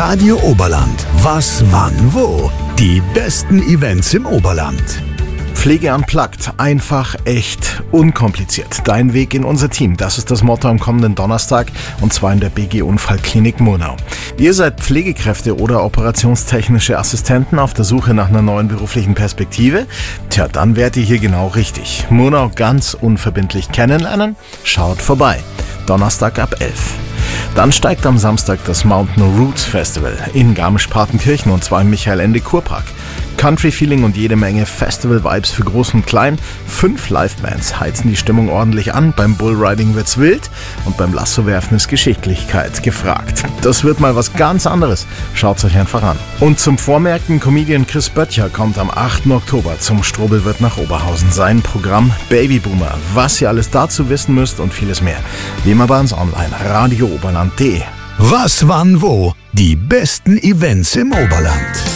Radio Oberland. Was, wann, wo? Die besten Events im Oberland. Pflege unplugged. Einfach, echt, unkompliziert. Dein Weg in unser Team. Das ist das Motto am kommenden Donnerstag, und zwar in der BG Unfallklinik Murnau. Ihr seid Pflegekräfte oder operationstechnische Assistenten auf der Suche nach einer neuen beruflichen Perspektive? Tja, dann wärt ihr hier genau richtig. Murnau ganz unverbindlich kennenlernen? Schaut vorbei. Donnerstag ab 11. Dann steigt am Samstag das Mountain Roots Festival in Garmisch-Partenkirchen, und zwar im Michael-Ende-Kurpark. Country-Feeling und jede Menge Festival-Vibes für Groß und Klein. 5 Live-Bands heizen die Stimmung ordentlich an. Beim Bullriding wird's wild und beim Lassowerfen ist Geschicklichkeit gefragt. Das wird mal was ganz anderes. Schaut's euch einfach an. Und zum Vormerken, Comedian Chris Böttcher kommt am 8. Oktober zum Strobelwirt nach Oberhausen. Sein Programm Babyboomer. Was ihr alles dazu wissen müsst und vieles mehr, wie immer bei uns online. radiooberland.de. Was, wann, wo? Die besten Events im Oberland.